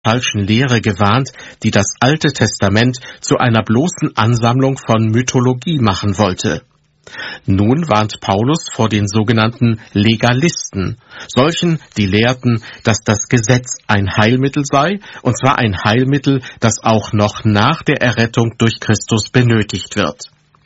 falschen Lehre gewarnt, die das Alte Testament zu einer bloßen Ansammlung von Mythologie machen wollte. Nun warnt Paulus vor den sogenannten Legalisten, solchen, die lehrten, dass das Gesetz ein Heilmittel sei, und zwar ein Heilmittel, das auch noch nach der Errettung durch Christus benötigt wird.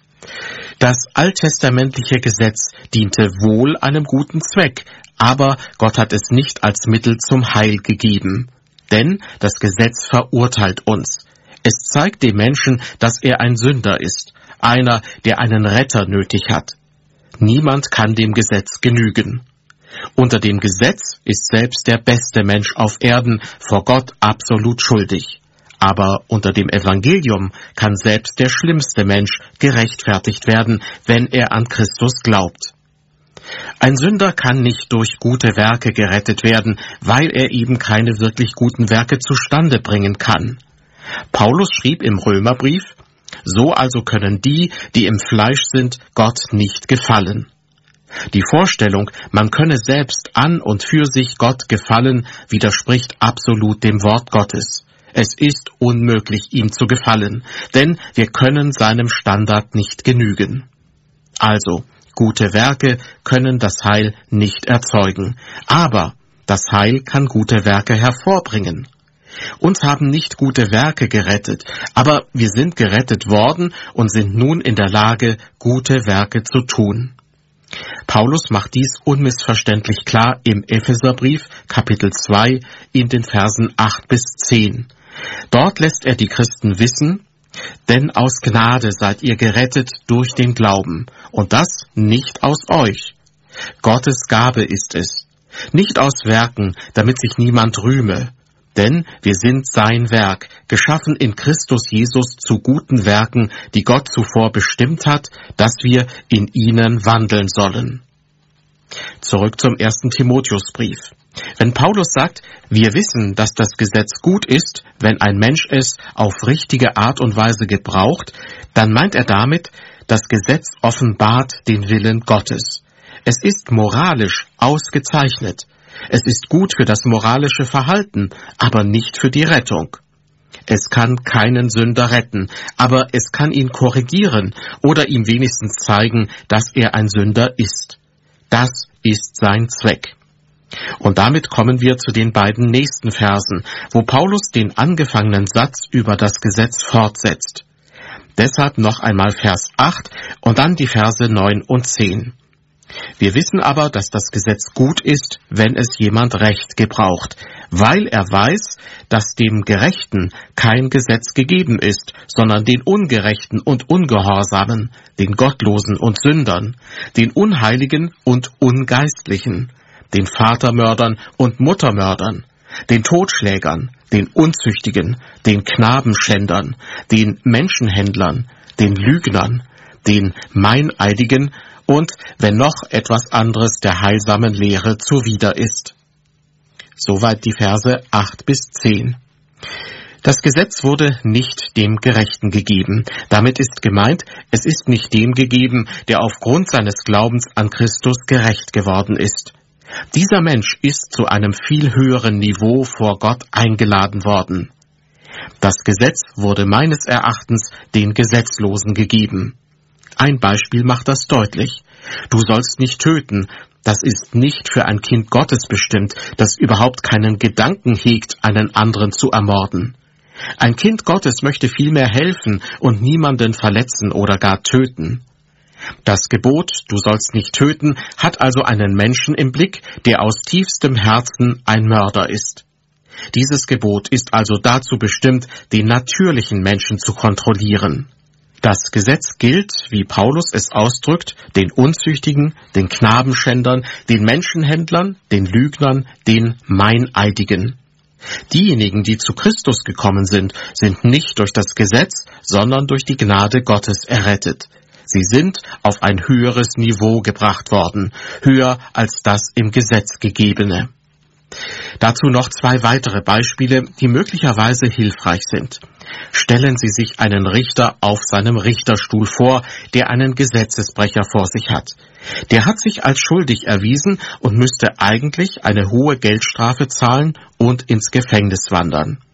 Das alttestamentliche Gesetz diente wohl einem guten Zweck, aber Gott hat es nicht als Mittel zum Heil gegeben. Denn das Gesetz verurteilt uns. Es zeigt dem Menschen, dass er ein Sünder ist, einer, der einen Retter nötig hat. Niemand kann dem Gesetz genügen. Unter dem Gesetz ist selbst der beste Mensch auf Erden vor Gott absolut schuldig. Aber unter dem Evangelium kann selbst der schlimmste Mensch gerechtfertigt werden, wenn er an Christus glaubt. Ein Sünder kann nicht durch gute Werke gerettet werden, weil er eben keine wirklich guten Werke zustande bringen kann. Paulus schrieb im Römerbrief: So also können die, die im Fleisch sind, Gott nicht gefallen. Die Vorstellung, man könne selbst an und für sich Gott gefallen, widerspricht absolut dem Wort Gottes. Es ist unmöglich, ihm zu gefallen, denn wir können seinem Standard nicht genügen. Also, gute Werke können das Heil nicht erzeugen, aber das Heil kann gute Werke hervorbringen. Uns haben nicht gute Werke gerettet, aber wir sind gerettet worden und sind nun in der Lage, gute Werke zu tun. Paulus macht dies unmissverständlich klar im Epheserbrief, Kapitel 2, in den Versen 8 bis 10. Dort lässt er die Christen wissen: Denn aus Gnade seid ihr gerettet durch den Glauben, und das nicht aus euch. Gottes Gabe ist es, nicht aus Werken, damit sich niemand rühme. Denn wir sind sein Werk, geschaffen in Christus Jesus zu guten Werken, die Gott zuvor bestimmt hat, dass wir in ihnen wandeln sollen. Zurück zum 1. Timotheusbrief. Wenn Paulus sagt, wir wissen, dass das Gesetz gut ist, wenn ein Mensch es auf richtige Art und Weise gebraucht, dann meint er damit, das Gesetz offenbart den Willen Gottes. Es ist moralisch ausgezeichnet. Es ist gut für das moralische Verhalten, aber nicht für die Rettung. Es kann keinen Sünder retten, aber es kann ihn korrigieren oder ihm wenigstens zeigen, dass er ein Sünder ist. Das ist sein Zweck. Und damit kommen wir zu den beiden nächsten Versen, wo Paulus den angefangenen Satz über das Gesetz fortsetzt. Deshalb noch einmal Vers 8 und dann die Verse 9 und 10. Wir wissen aber, dass das Gesetz gut ist, wenn es jemand recht gebraucht, weil er weiß, dass dem Gerechten kein Gesetz gegeben ist, sondern den Ungerechten und Ungehorsamen, den Gottlosen und Sündern, den Unheiligen und Ungeistlichen, den Vatermördern und Muttermördern, den Totschlägern, den Unzüchtigen, den Knabenschändern, den Menschenhändlern, den Lügnern, den Meineidigen und wenn noch etwas anderes der heilsamen Lehre zuwider ist. Soweit die Verse 8 bis 10. Das Gesetz wurde nicht dem Gerechten gegeben. Damit ist gemeint, es ist nicht dem gegeben, der aufgrund seines Glaubens an Christus gerecht geworden ist. Dieser Mensch ist zu einem viel höheren Niveau vor Gott eingeladen worden. Das Gesetz wurde meines Erachtens den Gesetzlosen gegeben. Ein Beispiel macht das deutlich. Du sollst nicht töten. Das ist nicht für ein Kind Gottes bestimmt, das überhaupt keinen Gedanken hegt, einen anderen zu ermorden. Ein Kind Gottes möchte vielmehr helfen und niemanden verletzen oder gar töten. Das Gebot, du sollst nicht töten, hat also einen Menschen im Blick, der aus tiefstem Herzen ein Mörder ist. Dieses Gebot ist also dazu bestimmt, den natürlichen Menschen zu kontrollieren. Das Gesetz gilt, wie Paulus es ausdrückt, den Unzüchtigen, den Knabenschändern, den Menschenhändlern, den Lügnern, den Meineidigen. Diejenigen, die zu Christus gekommen sind, sind nicht durch das Gesetz, sondern durch die Gnade Gottes errettet. Sie sind auf ein höheres Niveau gebracht worden, höher als das im Gesetz gegebene. Dazu noch 2 weitere Beispiele, die möglicherweise hilfreich sind. Stellen Sie sich einen Richter auf seinem Richterstuhl vor, der einen Gesetzesbrecher vor sich hat. Der hat sich als schuldig erwiesen und müsste eigentlich eine hohe Geldstrafe zahlen und ins Gefängnis wandern.